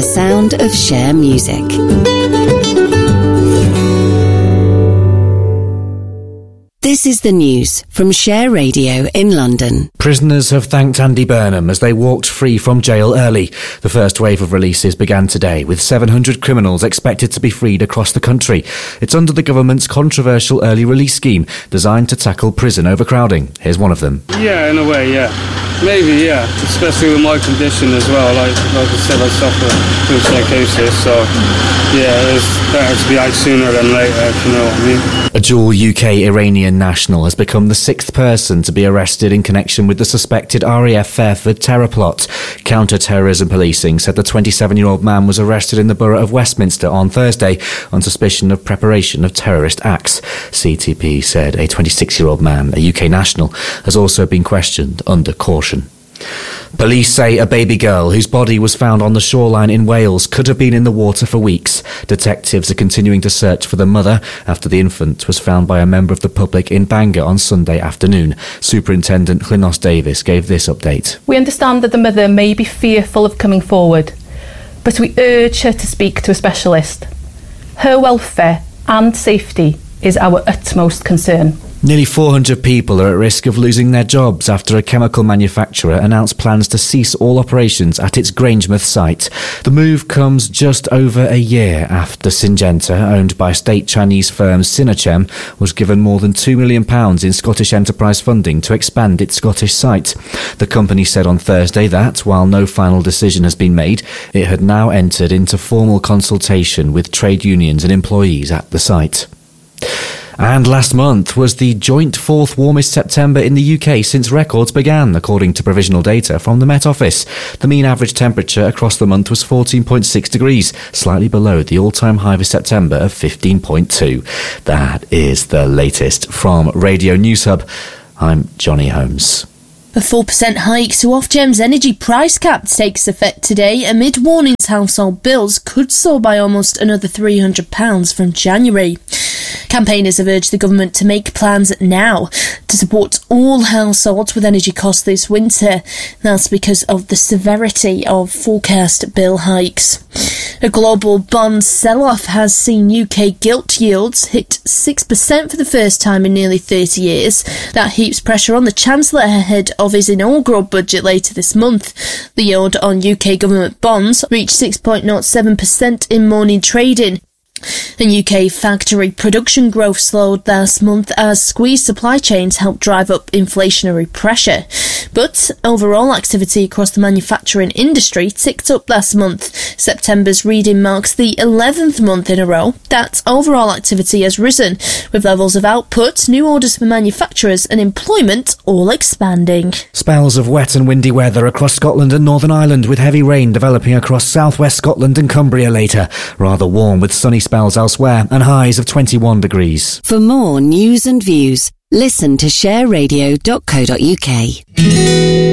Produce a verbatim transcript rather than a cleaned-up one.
the sound of Share music. This is the news from Share Radio in London. Prisoners have thanked Andy Burnham as they walked free from jail early. The first wave of releases began today, with seven hundred criminals expected to be freed across the country. It's under the government's controversial early release scheme, designed to tackle prison overcrowding. Here's one of them. Yeah, in a way, yeah. Maybe, yeah. Especially with my condition as well. Like, like I said, I suffer from psychosis, so yeah, it's better to be out sooner than later, if you know what I mean. A dual U K-Iranian national has become the sixth person to be arrested in connection with the suspected R A F Fairford terror plot. Counter-terrorism policing said the twenty-seven-year-old man was arrested in the borough of Westminster on Thursday on suspicion of preparation of terrorist acts. C T P said a twenty-six-year-old man, a U K national, has also been questioned under caution. Police say a baby girl whose body was found on the shoreline in Wales could have been in the water for weeks. Detectives are continuing to search for the mother after the infant was found by a member of the public in Bangor on Sunday afternoon. Superintendent Llynnos Davis gave this update. We understand that the mother may be fearful of coming forward, but we urge her to speak to a specialist. Her welfare and safety is our utmost concern. Nearly four hundred people are at risk of losing their jobs after a chemical manufacturer announced plans to cease all operations at its Grangemouth site. The move comes just over a year after Syngenta, owned by state Chinese firm Sinochem, was given more than two million pounds in Scottish enterprise funding to expand its Scottish site. The company said on Thursday that, while no final decision has been made, it had now entered into formal consultation with trade unions and employees at the site. And last month was the joint fourth warmest September in the U K since records began, according to provisional data from the Met Office. The mean average temperature across the month was fourteen point six degrees, slightly below the all-time high for September of fifteen point two. That is the latest from Radio News Hub. I'm Johnny Holmes. A four percent hike to Ofgem's energy price cap takes effect today amid warnings household bills could soar by almost another three hundred pounds from January. Campaigners have urged the government to make plans now to support all households with energy costs this winter. That's because of the severity of forecast bill hikes. A global bond sell-off has seen U K gilt yields hit six percent for the first time in nearly thirty years. That heaps pressure on the Chancellor ahead of his inaugural budget later this month. The yield on U K government bonds reached six point zero seven percent in morning trading. And U K factory production growth slowed last month as squeezed supply chains helped drive up inflationary pressure. But overall activity across the manufacturing industry ticked up last month. September's reading marks the eleventh month in a row that overall activity has risen, with levels of output, new orders for manufacturers and employment all expanding. Spells of wet and windy weather across Scotland and Northern Ireland, with heavy rain developing across southwest Scotland and Cumbria later. Rather warm with sunny spells elsewhere and highs of twenty-one degrees. For more news and views, listen to share radio dot co dot uk.